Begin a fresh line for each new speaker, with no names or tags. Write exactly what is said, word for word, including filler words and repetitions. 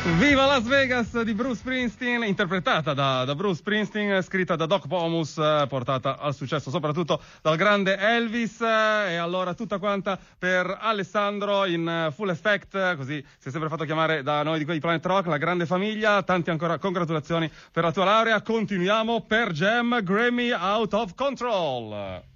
Viva Las Vegas di Bruce Springsteen, interpretata da, da Bruce Springsteen, scritta da Doc Pomus, eh, portata al successo soprattutto dal grande Elvis. Eh, e allora tutta quanta per Alessandro in eh, full effect, così si è sempre fatto chiamare da noi di quei Planet Rock, la grande famiglia. Tanti ancora congratulazioni per la tua laurea. Continuiamo per Jam, Grammy Out of Control.